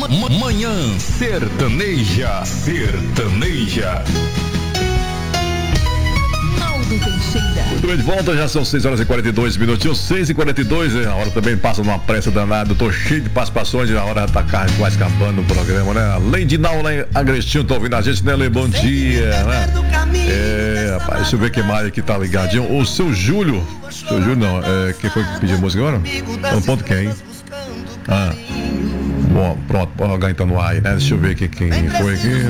Manhã Sertaneja. Muito bem, de volta, já são 6h42, 6h42, a hora também passa numa pressa danada, eu tô cheio de participações, a hora tá quase acabando no programa, né? Além de não, né? Agrestinho, tá ouvindo a gente, né, Lê? Bom dia, né? Rapaz, deixa eu ver quem mais aqui tá ligadinho. O seu Júlio não, quem foi que pediu música agora? No ponto quem? Bom, pronto, o H tá no ar aí, né? Deixa eu ver quem foi aqui.